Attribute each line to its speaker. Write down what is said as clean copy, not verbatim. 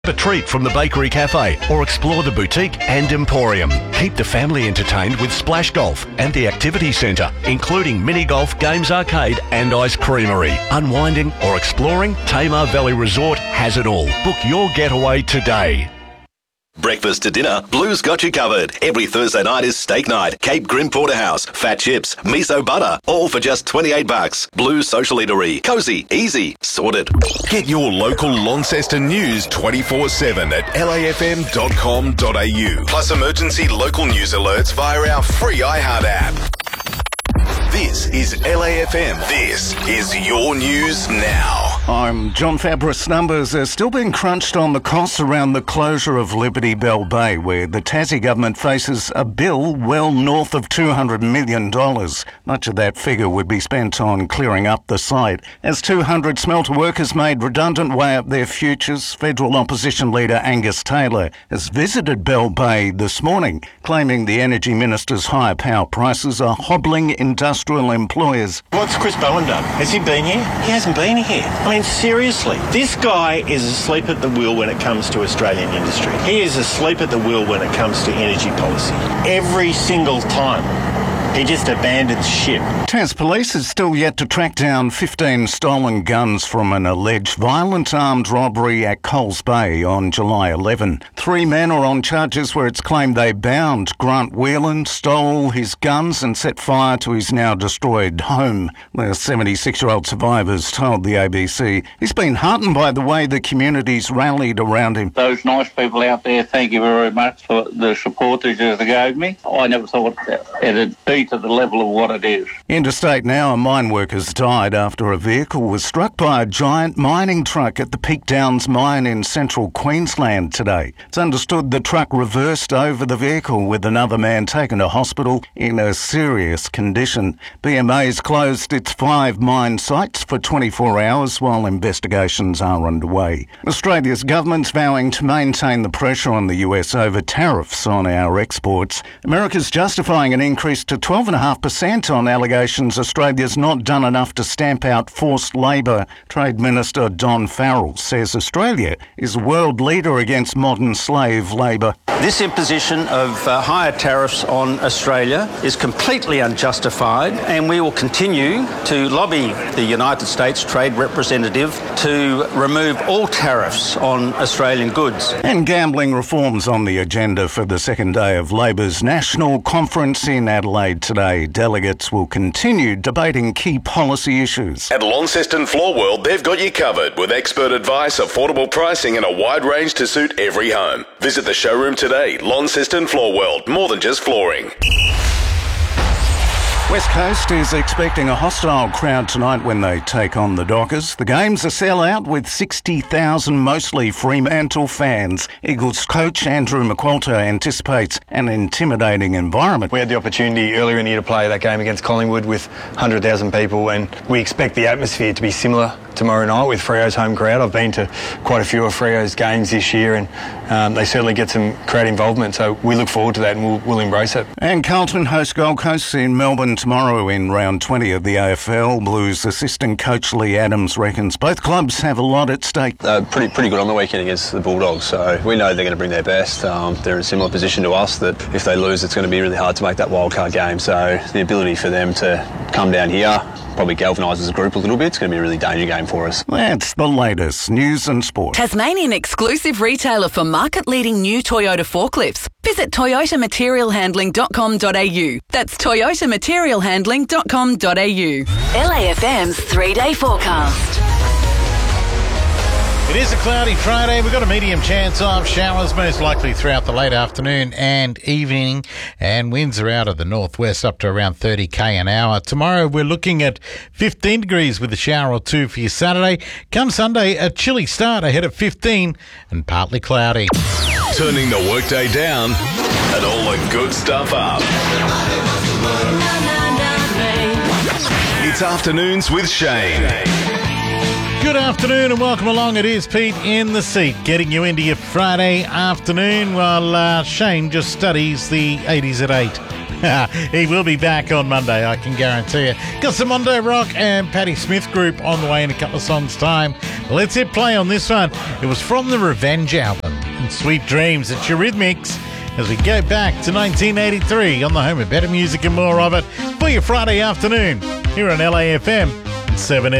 Speaker 1: A treat from the Bakery Cafe or explore the boutique and emporium. Keep the family entertained with Splash Golf and the Activity Centre, including mini golf, games arcade and ice creamery. Unwinding or exploring, Tamar Valley Resort has it all. Book your getaway today.
Speaker 2: Breakfast to dinner, Blue's got you covered. Every Thursday night is steak night. Cape Grim Porterhouse, fat chips, miso butter, all for just $28. Blue's Social Eatery. Cozy, easy, sorted.
Speaker 3: Get your local Launceston news 24/7 at lafm.com.au. Plus emergency local news alerts via our free iHeart app. This is LAFM. This is your news now.
Speaker 4: I'm John Fabris. Numbers are still being crunched on the costs around the closure of Liberty Bell Bay, where the Tassie government faces a bill well north of $200 million. Much of that figure would be spent on clearing up the site. As 200 smelter workers made redundant weigh up their futures, federal opposition leader Angus Taylor has visited Bell Bay this morning, claiming the energy minister's higher power prices are hobbling industrial employers.
Speaker 5: What's Chris Bowen done? Has he been here? He hasn't been here. I mean, seriously, this guy is asleep at the wheel when it comes to Australian industry. He is asleep at the wheel when it comes to energy policy. Every single time. He just abandons ship.
Speaker 4: Tas Police is still yet to track down 15 stolen guns from an alleged violent armed robbery at Coles Bay on July 11. 3 men are on charges where it's claimed they bound Grant Whelan, stole his guns and set fire to his now destroyed home. The 76-year-old survivors told the ABC he's been heartened by the way the community's rallied around him.
Speaker 6: Those nice people out there, thank you very much for the support that you gave me. I never thought it'd be to the level of what it is.
Speaker 4: Interstate now, a mine worker's died after a vehicle was struck by a giant mining truck at the Peak Downs mine in central Queensland today. It's understood the truck reversed over the vehicle with another man taken to hospital in a serious condition. BMA's closed its 5 mine sites for 24 hours while investigations are underway. Australia's government's vowing to maintain the pressure on the US over tariffs on our exports. America's justifying an increase to 12.5% on allegations Australia's not done enough to stamp out forced labour. Trade Minister Don Farrell says Australia is world leader against modern slave labour.
Speaker 7: This imposition of higher tariffs on Australia is completely unjustified, and we will continue to lobby the United States Trade Representative to remove all tariffs on Australian goods.
Speaker 4: And gambling reforms on the agenda for the second day of Labor's National Conference in Adelaide today. Delegates will continue debating key policy issues.
Speaker 3: At Launceston Floor World, they've got you covered with expert advice, affordable pricing and a wide range to suit every home. Visit the showroom today. Launceston Floor World, more than just flooring.
Speaker 4: West Coast is expecting a hostile crowd tonight when they take on the Dockers. The game's a sellout with 60,000 mostly Fremantle fans. Eagles coach Andrew McQualter anticipates an intimidating environment.
Speaker 8: We had the opportunity earlier in the year to play that game against Collingwood with 100,000 people, and we expect the atmosphere to be similar tomorrow night with Freo's home crowd. I've been to quite a few of Freo's games this year, and they certainly get some crowd involvement, so we look forward to that and we'll embrace it.
Speaker 4: And Carlton host Gold Coast in Melbourne tomorrow in round 20 of the AFL. Blues assistant coach Lee Adams reckons both clubs have a lot at stake.
Speaker 9: Pretty good on the weekend against the Bulldogs, so we know they're going to bring their best. They're in a similar position to us, that if they lose it's going to be really hard to make that wildcard game, so the ability for them to come down here probably galvanises the group a little bit. It's going to be a really danger game for us.
Speaker 4: That's the latest news and sport.
Speaker 10: Tasmanian exclusive retailer for market-leading new Toyota forklifts. Visit toyotamaterialhandling.com.au. That's toyotamaterialhandling.com.au. LAFM's 3-day forecast.
Speaker 11: It is a cloudy Friday. We've got a medium chance of showers, most likely throughout the late afternoon and evening, and winds are out of the northwest up to around 30 km an hour. Tomorrow we're looking at 15 degrees with a shower or two for your Saturday. Come Sunday, a chilly start ahead of 15 and partly cloudy.
Speaker 3: Turning the workday down and all the good stuff up. It's Afternoons with Shane.
Speaker 11: Good afternoon and welcome along. It is Pete in the seat, getting you into your Friday afternoon while Shane just studies the 80s at 8. He will be back on Monday, I can guarantee you. Got some Monday Rock and Patti Smith Group on the way in a couple of songs' time. Let's hit play on this one. It was from the Revenge album. And Sweet Dreams, it's Eurythmics. As we go back to 1983 on the home of better music and more of it for your Friday afternoon here on LAFM 7